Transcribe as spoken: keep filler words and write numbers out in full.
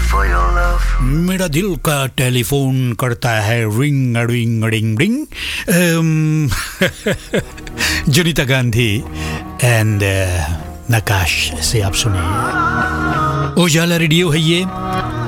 for your love. मेरा दिल का टेलीफोन करता है ring ring ring ring. जुनीता Gandhi and नकाश से आप सुनिए. उजाला रेडियो है ये.